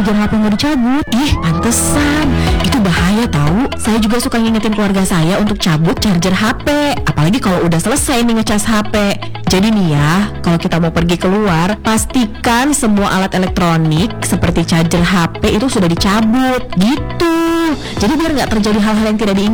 charger HP nggak dicabut. Ih, pantesan. Itu bahaya tahu. Saya juga suka ngingetin keluarga saya untuk cabut charger HP. Apalagi kalau udah selesai nih ngecas HP. Jadi nih ya, kalau kita mau pergi keluar, pastikan semua alat elektronik seperti charger HP itu sudah dicabut. Gitu. Jadi biar nggak terjadi hal-hal yang tidak diinginkan.